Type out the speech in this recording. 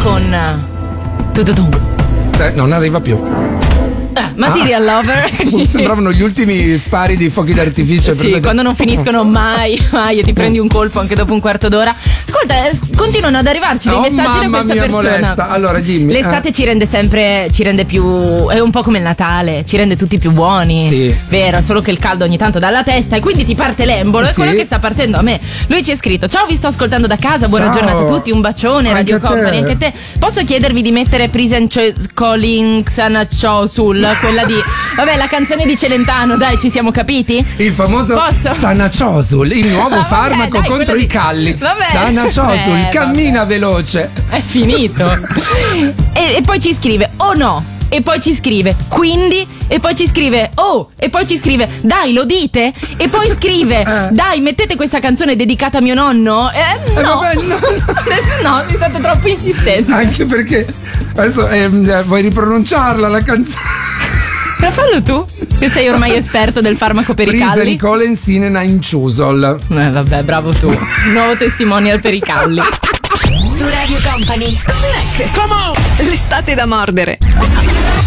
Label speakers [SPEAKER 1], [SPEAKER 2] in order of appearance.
[SPEAKER 1] con Tududum.
[SPEAKER 2] Non arriva più.
[SPEAKER 1] Material Lover.
[SPEAKER 2] Sembravano gli ultimi spari di fuochi d'artificio.
[SPEAKER 1] Sì, quando non finiscono mai e ti prendi un colpo anche dopo un quarto d'ora. Ascolta, continuano ad arrivarci dei messaggi da questa persona.
[SPEAKER 2] Molesta. Allora dimmi.
[SPEAKER 1] L'estate ci rende più, è un po' come il Natale, ci rende tutti più buoni.
[SPEAKER 2] Sì.
[SPEAKER 1] Vero, solo che il caldo ogni tanto dà la testa e quindi ti parte l'embolo. È quello che sta partendo a me. Lui ci ha scritto: ciao, vi sto ascoltando da casa, buona giornata a tutti, un bacione,
[SPEAKER 2] anche
[SPEAKER 1] Radio Company, anche te. Posso chiedervi di mettere Prison Calling Sanaciosul, quella di vabbè, la canzone di Celentano, dai, ci siamo capiti?
[SPEAKER 2] Il famoso Sanaciosul, il nuovo farmaco contro i calli. Sanaciosul, cammina veloce.
[SPEAKER 1] È finito. E poi ci scrive: oh no. E poi ci scrive: quindi. E poi ci scrive: oh. E poi ci scrive: dai, lo dite? E poi scrive: dai, mettete questa canzone dedicata a mio nonno? No.
[SPEAKER 2] Vabbè, no.
[SPEAKER 1] Adesso no, è stato troppo insistente.
[SPEAKER 2] Anche perché adesso vuoi ripronunciarla la canzone?
[SPEAKER 1] Però fallo tu, che sei ormai esperto del farmaco per i calli.
[SPEAKER 2] Prisen Colen Sinena in Ciusol.
[SPEAKER 1] Vabbè, bravo tu. Nuovo testimonial per i calli.
[SPEAKER 3] Su Radio Company. Snack. Come on! L'estate da mordere.